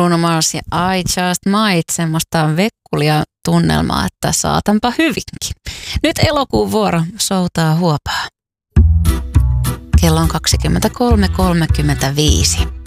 Bruno Mars ja I Just Might, semmoista vekkulia tunnelmaa, että saatanpa hyvinkin. Nyt elokuun vuoro soutaa huopaa. Kello on 23.35.